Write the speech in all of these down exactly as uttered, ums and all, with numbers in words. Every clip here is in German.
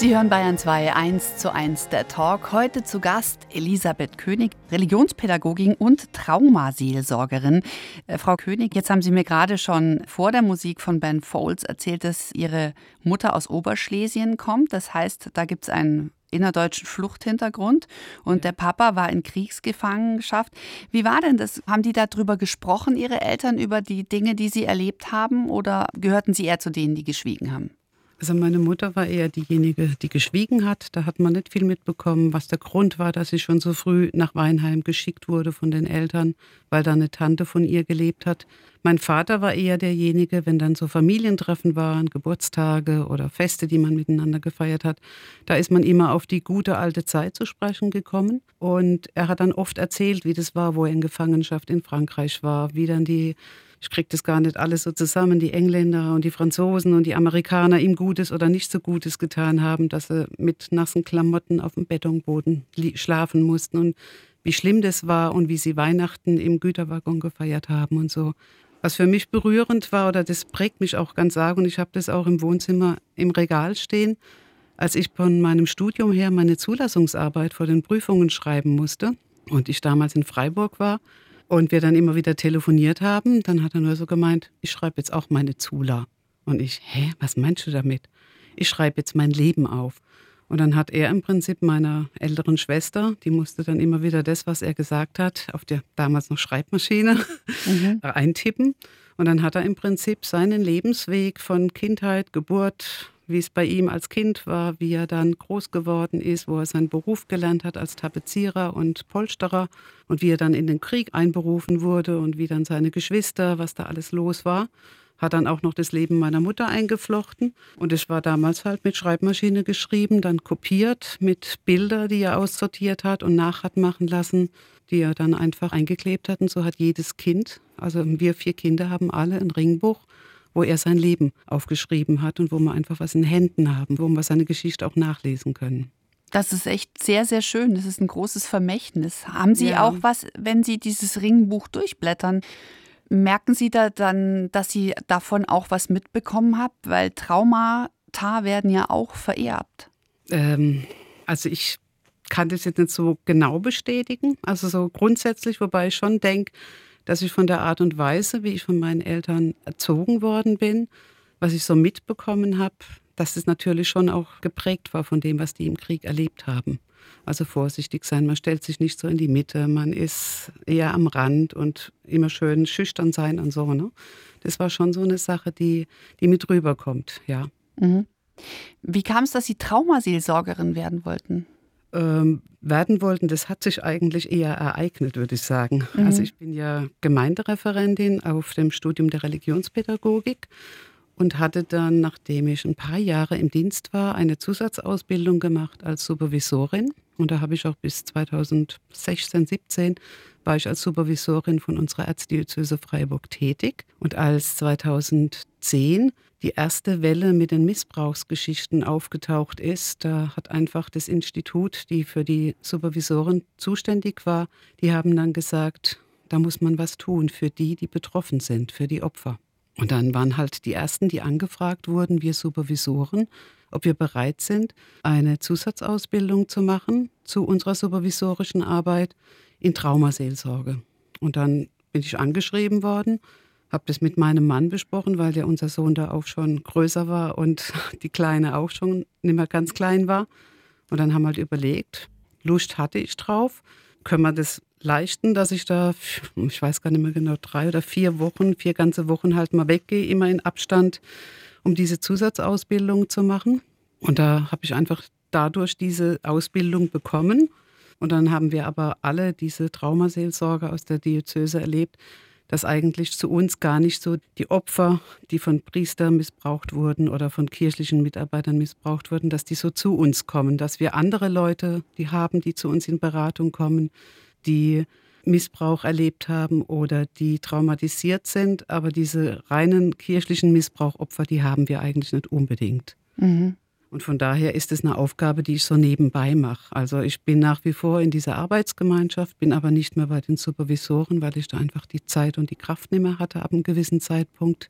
Sie hören Bayern zwei, eins zu eins der Talk. Heute zu Gast Elisabeth König, Religionspädagogin und Traumaseelsorgerin. Äh, Frau König, jetzt haben Sie mir gerade schon vor der Musik von Ben Folds erzählt, dass Ihre Mutter aus Oberschlesien kommt. Das heißt, da gibt es einen innerdeutschen Fluchthintergrund und der Papa war in Kriegsgefangenschaft. Wie war denn das? Haben die darüber gesprochen, Ihre Eltern, über die Dinge, die Sie erlebt haben, oder gehörten Sie eher zu denen, die geschwiegen haben? Also meine Mutter war eher diejenige, die geschwiegen hat. Da hat man nicht viel mitbekommen, was der Grund war, dass sie schon so früh nach Weinheim geschickt wurde von den Eltern, weil da eine Tante von ihr gelebt hat. Mein Vater war eher derjenige, wenn dann so Familientreffen waren, Geburtstage oder Feste, die man miteinander gefeiert hat, da ist man immer auf die gute alte Zeit zu sprechen gekommen. Und er hat dann oft erzählt, wie das war, wo er in Gefangenschaft in Frankreich war, wie dann die... Ich kriege das gar nicht alles so zusammen, die Engländer und die Franzosen und die Amerikaner ihm Gutes oder nicht so Gutes getan haben, dass sie mit nassen Klamotten auf dem Betonboden schlafen mussten und wie schlimm das war und wie sie Weihnachten im Güterwaggon gefeiert haben und so. Was für mich berührend war, oder das prägt mich auch ganz arg, und ich habe das auch im Wohnzimmer im Regal stehen, als ich von meinem Studium her meine Zulassungsarbeit vor den Prüfungen schreiben musste und ich damals in Freiburg war, und wir dann immer wieder telefoniert haben, dann hat er nur so gemeint, ich schreibe jetzt auch meine Zula. Und ich, hä, was meinst du damit? Ich schreibe jetzt mein Leben auf. Und dann hat er im Prinzip meiner älteren Schwester, die musste dann immer wieder das, was er gesagt hat, auf der damals noch Schreibmaschine mhm. eintippen. Und dann hat er im Prinzip seinen Lebensweg von Kindheit, Geburt, wie es bei ihm als Kind war, wie er dann groß geworden ist, wo er seinen Beruf gelernt hat als Tapezierer und Polsterer und wie er dann in den Krieg einberufen wurde und wie dann seine Geschwister, was da alles los war, hat dann auch noch das Leben meiner Mutter eingeflochten. Und es war damals halt mit Schreibmaschine geschrieben, dann kopiert mit Bilder, die er aussortiert hat und nach hat machen lassen, die er dann einfach eingeklebt hat. Und so hat jedes Kind, also wir vier Kinder haben alle ein Ringbuch, wo er sein Leben aufgeschrieben hat und wo wir einfach was in Händen haben, wo wir seine Geschichte auch nachlesen können. Das ist echt sehr, sehr schön. Das ist ein großes Vermächtnis. Haben Sie Ja. auch was, wenn Sie dieses Ringbuch durchblättern, merken Sie da dann, dass Sie davon auch was mitbekommen haben? Weil Traumata werden ja auch vererbt. Ähm, also ich kann das jetzt nicht so genau bestätigen, also so grundsätzlich, wobei ich schon denke, dass ich von der Art und Weise, wie ich von meinen Eltern erzogen worden bin, was ich so mitbekommen habe, dass es natürlich schon auch geprägt war von dem, was die im Krieg erlebt haben. Also vorsichtig sein, man stellt sich nicht so in die Mitte, man ist eher am Rand und immer schön schüchtern sein und so. Ne? Das war schon so eine Sache, die, die mit rüberkommt, ja. Mhm. Wie kam es, dass Sie Traumaseelsorgerin werden wollten? Ähm, werden wollten, das hat sich eigentlich eher ereignet, würde ich sagen. Mhm. Also ich bin ja Gemeindereferentin auf dem Studium der Religionspädagogik und hatte dann, nachdem ich ein paar Jahre im Dienst war, eine Zusatzausbildung gemacht als Supervisorin. Und da habe ich auch bis zweitausendsechzehn, siebzehn war ich als Supervisorin von unserer Erzdiözese Freiburg tätig. Und als zweitausendzehn die erste Welle mit den Missbrauchsgeschichten aufgetaucht ist, da hat einfach das Institut, die für die Supervisoren zuständig war, die haben dann gesagt, da muss man was tun für die, die betroffen sind, für die Opfer. Und dann waren halt die Ersten, die angefragt wurden, wir Supervisoren, ob wir bereit sind, eine Zusatzausbildung zu machen zu unserer supervisorischen Arbeit in Traumaseelsorge. Und dann bin ich angeschrieben worden, habe das mit meinem Mann besprochen, weil ja unser Sohn da auch schon größer war und die Kleine auch schon nicht mehr ganz klein war. Und dann haben wir halt überlegt, Lust hatte ich drauf, können wir das leisten, dass ich da, ich weiß gar nicht mehr genau, drei oder vier Wochen, vier ganze Wochen halt mal weggehe, immer in Abstand, um diese Zusatzausbildung zu machen. Und da habe ich einfach dadurch diese Ausbildung bekommen. Und dann haben wir aber alle diese Traumaseelsorger aus der Diözese erlebt, dass eigentlich zu uns gar nicht so die Opfer, die von Priestern missbraucht wurden oder von kirchlichen Mitarbeitern missbraucht wurden, dass die so zu uns kommen, dass wir andere Leute, die haben, die zu uns in Beratung kommen, die Missbrauch erlebt haben oder die traumatisiert sind, aber diese reinen kirchlichen Missbrauchopfer, die haben wir eigentlich nicht unbedingt. Mhm. Und von daher ist es eine Aufgabe, die ich so nebenbei mache. Also ich bin nach wie vor in dieser Arbeitsgemeinschaft, bin aber nicht mehr bei den Supervisoren, weil ich da einfach die Zeit und die Kraft nicht mehr hatte ab einem gewissen Zeitpunkt.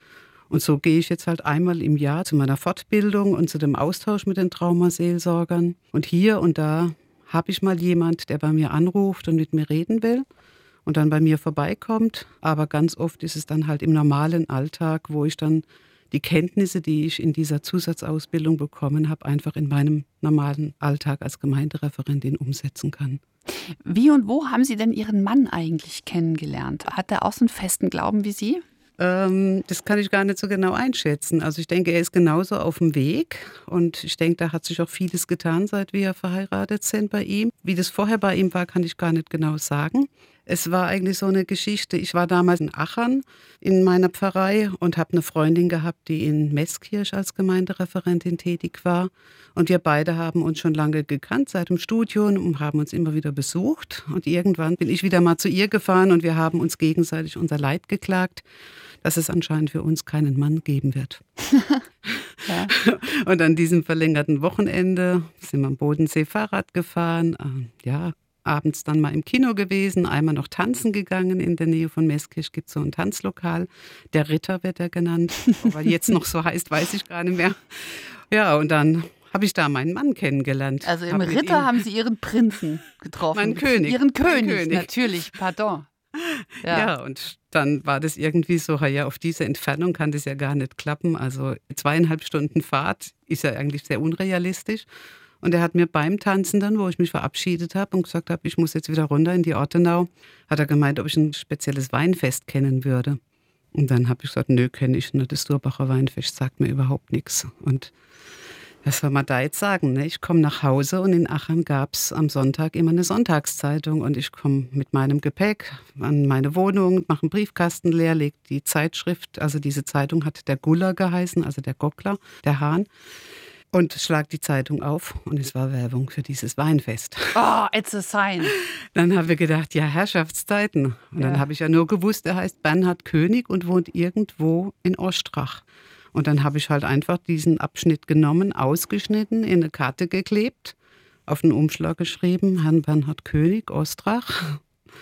Und so gehe ich jetzt halt einmal im Jahr zu meiner Fortbildung und zu dem Austausch mit den Traumaseelsorgern. Und hier und da habe ich mal jemand, der bei mir anruft und mit mir reden will und dann bei mir vorbeikommt. Aber ganz oft ist es dann halt im normalen Alltag, wo ich dann die Kenntnisse, die ich in dieser Zusatzausbildung bekommen habe, einfach in meinem normalen Alltag als Gemeindereferentin umsetzen kann. Wie und wo haben Sie denn Ihren Mann eigentlich kennengelernt? Hat er auch so einen festen Glauben wie Sie? Ähm, das kann ich gar nicht so genau einschätzen. Also ich denke, er ist genauso auf dem Weg und ich denke, da hat sich auch vieles getan, seit wir verheiratet sind bei ihm. Wie das vorher bei ihm war, kann ich gar nicht genau sagen. Es war eigentlich so eine Geschichte. Ich war damals in Achern in meiner Pfarrei und habe eine Freundin gehabt, die in Meßkirch als Gemeindereferentin tätig war. Und wir beide haben uns schon lange gekannt seit dem Studium und haben uns immer wieder besucht. Und irgendwann bin ich wieder mal zu ihr gefahren und wir haben uns gegenseitig unser Leid geklagt, dass es anscheinend für uns keinen Mann geben wird. Ja. Und an diesem verlängerten Wochenende sind wir am Bodensee Fahrrad gefahren. Ja, abends dann mal im Kino gewesen, einmal noch tanzen gegangen. In der Nähe von Meßkirch gibt es so ein Tanzlokal. Der Ritter wird er genannt. Ob er jetzt noch so heißt, weiß ich gar nicht mehr. Ja, und dann habe ich da meinen Mann kennengelernt. Also im hab Ritter haben Sie Ihren Prinzen getroffen. Meinen König. Ihren König, König. Natürlich, pardon. Ja. ja, und dann war das irgendwie so, ja, auf diese Entfernung kann das ja gar nicht klappen. Also zweieinhalb Stunden Fahrt ist ja eigentlich sehr unrealistisch. Und er hat mir beim Tanzen dann, wo ich mich verabschiedet habe und gesagt habe, ich muss jetzt wieder runter in die Ortenau, hat er gemeint, ob ich ein spezielles Weinfest kennen würde. Und dann habe ich gesagt, nö, kenne ich nicht. Das Durbacher Weinfest sagt mir überhaupt nichts. Und was soll man da jetzt sagen? Ne? Ich komme nach Hause und in Achern gab es am Sonntag immer eine Sonntagszeitung. Und ich komme mit meinem Gepäck an meine Wohnung, mache einen Briefkasten leer, lege die Zeitschrift, also diese Zeitung hat der Guller geheißen, also der Gockler, der Hahn. Und schlag die Zeitung auf und es war Werbung für dieses Weinfest. Oh, it's a sign. Dann haben wir gedacht, ja, Herrschaftszeiten. Und ja. Dann habe ich ja nur gewusst, er heißt Bernhard König und wohnt irgendwo in Ostrach. Und dann habe ich halt einfach diesen Abschnitt genommen, ausgeschnitten, in eine Karte geklebt, auf den Umschlag geschrieben, Herrn Bernhard König, Ostrach.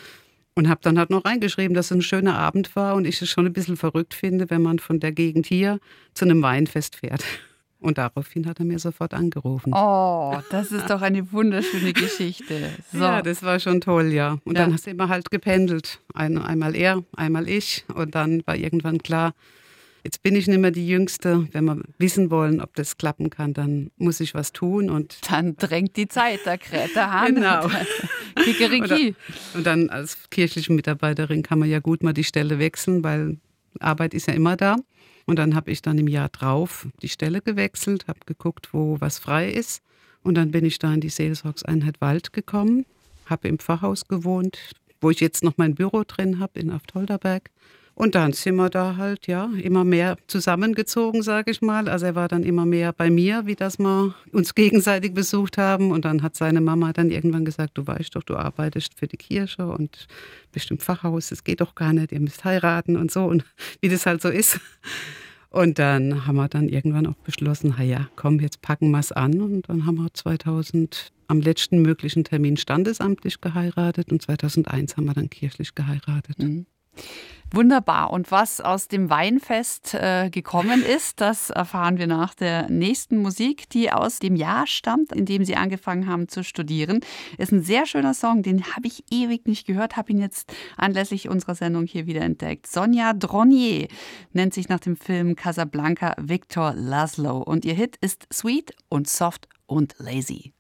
Und habe dann halt noch reingeschrieben, dass es ein schöner Abend war und ich es schon ein bisschen verrückt finde, wenn man von der Gegend hier zu einem Weinfest fährt. Und daraufhin hat er mir sofort angerufen. Oh, das ist doch eine wunderschöne Geschichte. So. Ja, das war schon toll, ja. Und ja. Dann sind wir halt gependelt. Ein, einmal er, einmal ich. Und dann war irgendwann klar, jetzt bin ich nicht mehr die Jüngste. Wenn wir wissen wollen, ob das klappen kann, dann muss ich was tun. Und dann drängt die Zeit, da kräht der Hahn. Genau. Kikeriki. Und dann als kirchliche Mitarbeiterin kann man ja gut mal die Stelle wechseln, weil Arbeit ist ja immer da. Und dann habe ich dann im Jahr drauf die Stelle gewechselt, habe geguckt, wo was frei ist. Und dann bin ich da in die Seelsorgseinheit Wald gekommen, habe im Pfarrhaus gewohnt, wo ich jetzt noch mein Büro drin habe in Aftolderberg. Und dann sind wir da halt ja immer mehr zusammengezogen, sage ich mal. Also er war dann immer mehr bei mir, wie dass wir uns gegenseitig besucht haben. Und dann hat seine Mama dann irgendwann gesagt, du weißt doch, du arbeitest für die Kirche und bist im Pfarrhaus, das geht doch gar nicht, ihr müsst heiraten und so. Und wie das halt so ist. Und dann haben wir dann irgendwann auch beschlossen, na ja, komm, jetzt packen wir es an. Und dann haben wir zweitausend am letzten möglichen Termin standesamtlich geheiratet und zweitausendeins haben wir dann kirchlich geheiratet. Mhm. Wunderbar. Und was aus dem Weinfest äh, gekommen ist, das erfahren wir nach der nächsten Musik, die aus dem Jahr stammt, in dem Sie angefangen haben zu studieren. Ist ein sehr schöner Song, den habe ich ewig nicht gehört, habe ihn jetzt anlässlich unserer Sendung hier wieder entdeckt. Sonja Dronnier nennt sich nach dem Film Casablanca Victor Laszlo und ihr Hit ist Sweet und Soft und Lazy.